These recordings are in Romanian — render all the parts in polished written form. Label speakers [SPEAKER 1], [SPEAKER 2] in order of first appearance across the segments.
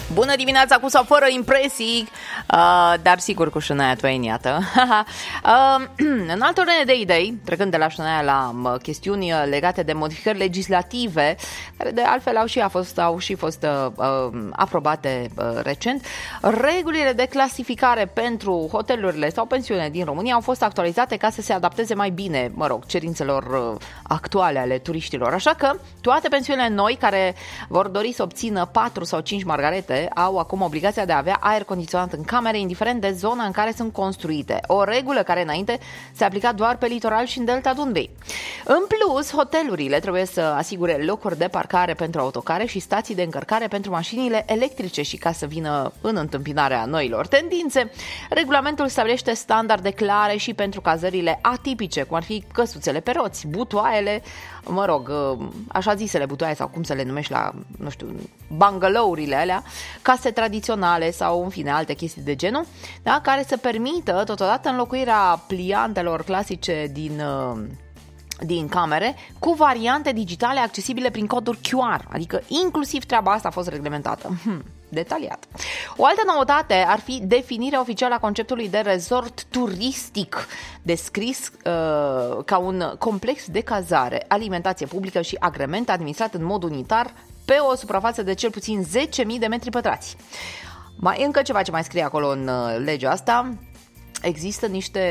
[SPEAKER 1] Bună dimineața, cu sau fără impresii, dar sigur cu Shania Twain, iată. În altă ordine de idei, trecând de la Shania la chestiuni legate de modificări legislative, care de altfel au și fost aprobate recent, regulile de clasificare pentru hotelurile sau pensiune din România au fost actualizate ca să se adapteze mai bine, cerințelor actuale ale turiștilor. Așa că toate pensiunile noi care vor dori să obțină 4 sau 5 margarete au acum obligația de a avea aer condiționat în camere, indiferent de zona în care sunt construite. O regulă care înainte se aplica doar pe litoral și în delta Dunării. În plus, hotelurile trebuie să asigure locuri de parcare pentru autocare și stații de încărcare pentru mașinile electrice și ca să vină în întâmpinarea noilor tendințe, regulamentul stabilește standarde clare și pentru cazările atipice, cum ar fi căsuțele pe roți, butoaiele, așa zisele butoaie sau cum să le numești la, bungalourile alea, case tradiționale sau, în fine, alte chestii de genul, da, care să permită totodată înlocuirea pliantelor clasice din camere cu variante digitale accesibile prin coduri QR, adică inclusiv treaba asta a fost reglementată. Detaliat. O altă noutate ar fi definirea oficială a conceptului de resort turistic, descris ca un complex de cazare, alimentație publică și agrement administrat în mod unitar pe o suprafață de cel puțin 10.000 de metri pătrați. Mai încă ceva ce mai scrie acolo în legea asta. Există niște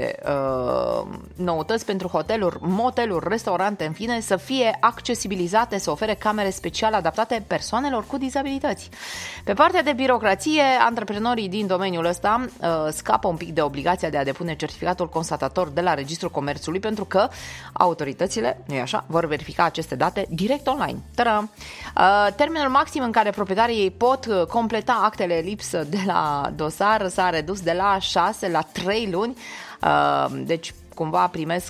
[SPEAKER 1] noutăți pentru hoteluri, moteluri, restaurante, în fine, să fie accesibilizate, să ofere camere speciale adaptate persoanelor cu dizabilități. Pe partea de birocrație, antreprenorii din domeniul ăsta scapă un pic de obligația de a depune certificatul constatator de la Registrul Comerțului, pentru că autoritățile, nu-i așa, vor verifica aceste date direct online. Termenul maxim în care proprietarii pot completa actele lipsă de la dosar s-a redus de la 6 la 3 luni, deci cumva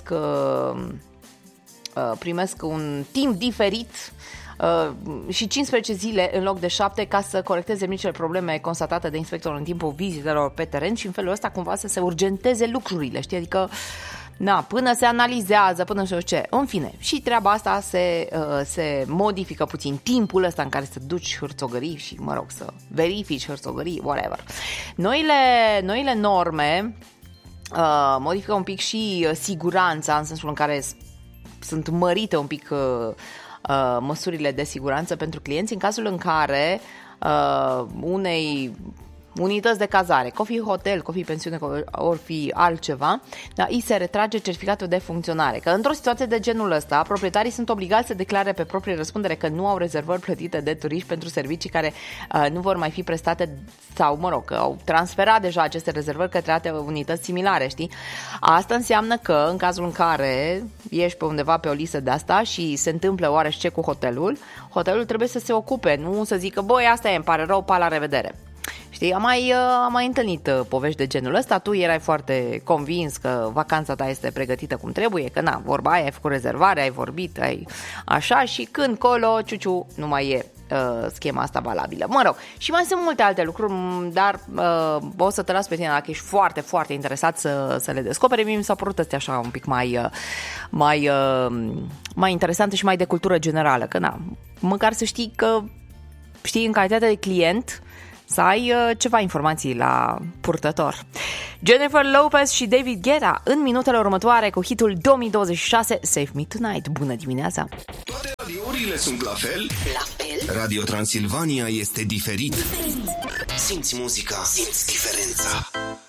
[SPEAKER 1] primesc un timp diferit și 15 zile în loc de 7 ca să corecteze micile probleme constatate de inspector în timpul vizitelor pe teren și în felul ăsta cumva să se urgenteze lucrurile, știi? Adică până se analizează, până știu ce. În fine, și treaba asta se modifică puțin timpul ăsta în care să duci hârțogării și, să verifici hârțogării, whatever. Noile norme modifică un pic și siguranța, în sensul în care sunt mărite un pic măsurile de siguranță pentru clienți în cazul în care unei unități de cazare, că o fi hotel, că o fi pensiune, că ori fi altceva, dar îi se retrage certificatul de funcționare. Că într-o situație de genul ăsta, proprietarii sunt obligați să declare pe proprie răspundere că nu au rezervări plătite de turiști pentru servicii care nu vor mai fi prestate sau, că au transferat deja aceste rezervări către alte unități similare, știi? Asta înseamnă că, în cazul în care ești pe undeva pe o listă de asta și se întâmplă oarește cu hotelul trebuie să se ocupe, nu să zică, băi, asta e, îmi pare rău, pa, la revedere. Știi, am mai întâlnit povești de genul ăsta, tu erai foarte convins că vacanța ta este pregătită cum trebuie, că vorba aia, ai făcut rezervare, ai vorbit, așa și când colo, ciuciu, nu mai e schema asta valabilă. Și mai sunt multe alte lucruri, dar o să te las pe tine dacă ești foarte, foarte interesat să le descoperi. Mie mi s-a părut astea așa un pic mai interesante și mai de cultură generală, că măcar să știi că știi în calitate de client să ai ceva informații la purtător. Jennifer Lopez și David Guetta în minutele următoare cu hitul 2026 Save Me Tonight. Bună dimineața!
[SPEAKER 2] Toate radiourile sunt la fel? Radio Transilvania este diferit. Simți muzica, simți diferența.